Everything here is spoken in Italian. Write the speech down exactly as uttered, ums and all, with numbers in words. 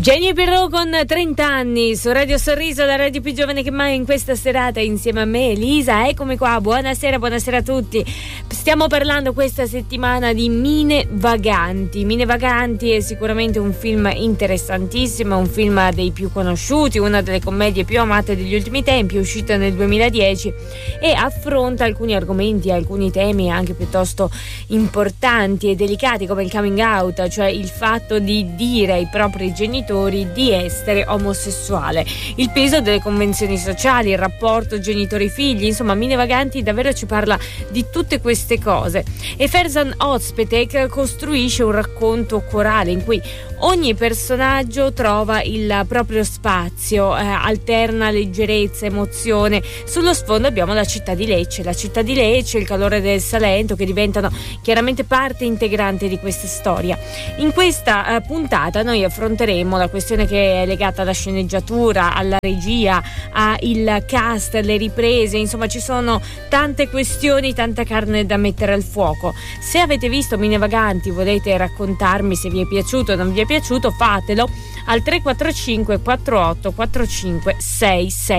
Jenny Perrault con trenta anni su Radio Sorriso, la radio più giovane che mai, in questa serata insieme a me, Elisa. Eccomi qua, buonasera, buonasera a tutti. Stiamo parlando questa settimana di Mine Vaganti. Mine Vaganti è sicuramente un film interessantissimo, un film dei più conosciuti, una delle commedie più amate degli ultimi tempi, uscita nel duemiladieci, e affronta alcuni argomenti, alcuni temi anche piuttosto importanti e delicati, come il coming out, cioè il fatto di dire ai propri genitori di essere omosessuale, il peso delle convenzioni sociali, il rapporto genitori-figli. Insomma, Mine Vaganti davvero ci parla di tutte queste cose, e Ferzan Özpetek costruisce un racconto corale in cui ogni personaggio trova il proprio spazio, eh, alterna leggerezza, emozione. Sullo sfondo abbiamo la città di Lecce, la città di Lecce, il calore del Salento, che diventano chiaramente parte integrante di questa storia. In questa eh, puntata noi affronteremo la questione che è legata alla sceneggiatura, alla regia, al cast, alle riprese. Insomma, ci sono tante questioni, tanta carne da mettere al fuoco. Se avete visto Mine Vaganti, volete raccontarmi se vi è piaciuto o non vi è piaciuto, fatelo al tre quattro cinque quattro otto quattro cinque sei sei.